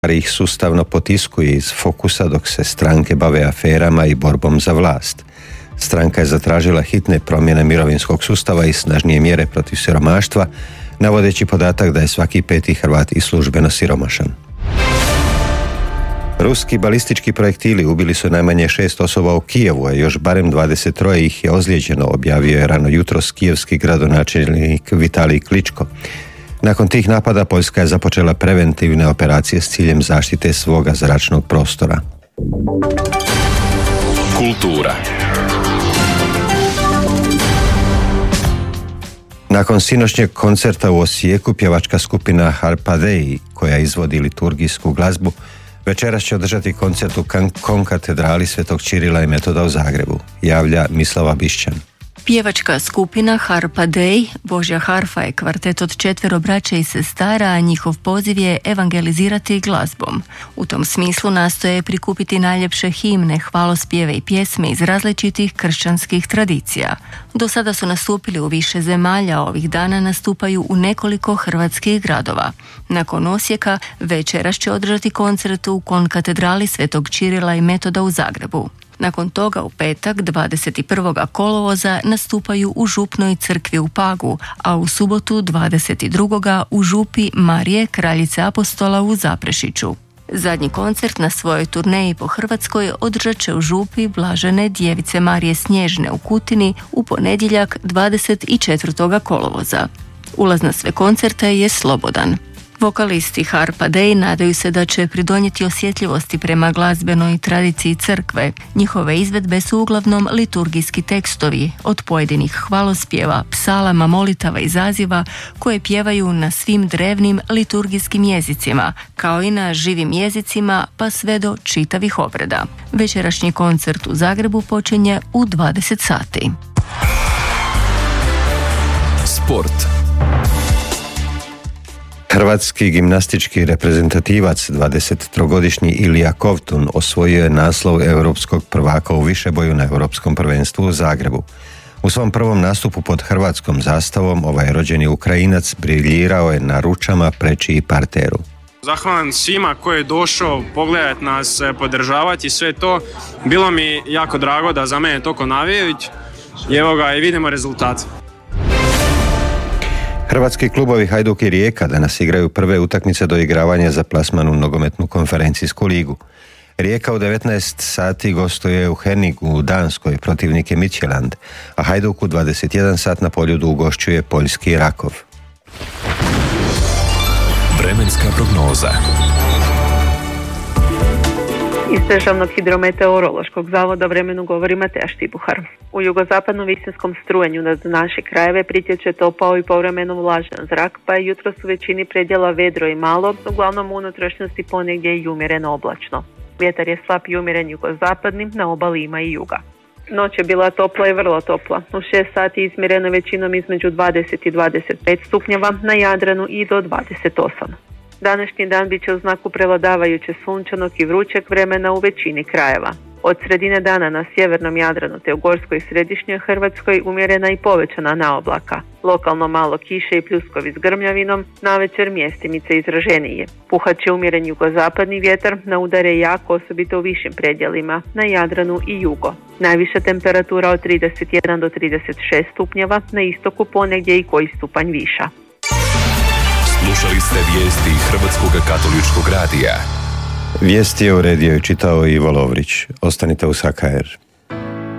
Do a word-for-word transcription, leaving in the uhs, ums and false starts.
ih sustavno potiskuje iz fokusa dok se stranke bave aferama i borbom za vlast. Stranka je zatražila hitne promjene mirovinskog sustava i snažnije mjere protiv siromaštva, navodeći podatak da je svaki peti Hrvat i službeno siromašan. Ruski balistički projektili ubili su najmanje šest osoba u Kijevu, a još barem dvadeset troje ih je ozlijeđeno, objavio je rano jutros kijevski gradonačelnik Vitalij Kličko. Nakon tih napada Poljska je započela preventivne operacije s ciljem zaštite svoga zračnog prostora. Kultura. Nakon sinoćnjeg koncerta u Osijeku, pjevačka skupina Harpadej, koja izvodi liturgijsku glazbu, večeras će održati koncert u konkatedrali Svetog Čirila i Metoda u Zagrebu, javlja Mislava Bišćan. Pjevačka skupina Harpadej, Božja harfa je kvartet od četvero braće i sestara, a njihov poziv je evangelizirati glazbom. U tom smislu nastoje prikupiti najljepše himne, hvalospjeve i pjesme iz različitih kršćanskih tradicija. Do sada su nastupili u više zemalja, a ovih dana nastupaju u nekoliko hrvatskih gradova. Nakon Osijeka večeras će održati koncert u konkatedrali Svetog Čirila i Metoda u Zagrebu. Nakon toga u petak dvadeset prvog kolovoza nastupaju u Župnoj crkvi u Pagu, a u subotu dvadeset drugog u Župi Marije Kraljice Apostola u Zaprešiću. Zadnji koncert na svojoj turneji po Hrvatskoj održat će u Župi Blažene Djevice Marije Snježne u Kutini u ponedjeljak dvadeset četvrtog kolovoza. Ulaz na sve koncerte je slobodan. Vokalisti Harpadej nadaju se da će pridonijeti osjetljivosti prema glazbenoj tradiciji crkve. Njihove izvedbe su uglavnom liturgijski tekstovi, od pojedinih hvalospjeva, psalama, molitava i zaziva koje pjevaju na svim drevnim liturgijskim jezicima, kao i na živim jezicima, pa sve do čitavih obreda. Večerašnji koncert u Zagrebu počinje u dvadeset sati. Sport. Hrvatski gimnastički reprezentativac, dvadesettrogodišnji Ilija Kovtun, osvojio je naslov europskog prvaka u višeboju na Europskom prvenstvu u Zagrebu. U svom prvom nastupu pod hrvatskom zastavom ovaj rođeni Ukrajinac briljirao je na ručama, preči i parteru. Zahvalan svima koji je došao pogledati nas, podržavati sve to. Bilo mi jako drago da za mene toliko navijaju i evo ga i vidimo rezultat. Hrvatski klubovi Hajduk i Rijeka danas igraju prve utakmice do igravanja za plasman u nogometnu konferencijsku ligu. Rijeka u devetnaest sati gostuje u Herningu u Danskoj, protivnik je Midtjylland, a Hajduk u dvadeset jedan sat na Poljudu ugošćuje poljski Rakov. Vremenska prognoza. Iz Državnog hidrometeorološkog zavoda vremenu govori Mateja Štibuhar. U jugozapadnom visintskom strujenju nad naše krajeve pritječe topao i povremeno vlažan zrak, pa je jutros u većini predjela vedro i malo, uglavnom u unutrašnjosti ponegdje i umjereno oblačno. Vjetar je slab i umjeren jugozapadnim, na obali ima i juga. Noć je bila topla i vrlo topla. U šest sati izmjereno većinom između dvadeset i dvadeset pet stupnjeva, na Jadranu i do dvadeset osam. Današnji dan bit će u znaku prevladavajuće sunčanog i vrućeg vremena u većini krajeva. Od sredine dana na sjevernom Jadranu te u Gorskoj i središnjoj Hrvatskoj umjerena i povećana naoblaka. Lokalno malo kiše i pljuskovi s grmljavinom, navečer mjestimice izraženije. Puhat će umjeren jugozapadni vjetar, na udare jako, osobito u višim predjelima, na Jadranu i jugo. Najviša temperatura od trideset jedan do trideset šest stupnjeva, na istoku ponegdje i koji stupanj viša. Slušali ste vijesti Hrvatskog katoličkog radija. Vijesti je uredio i čitao Ivo Lovrić. Ostanite uz H K R.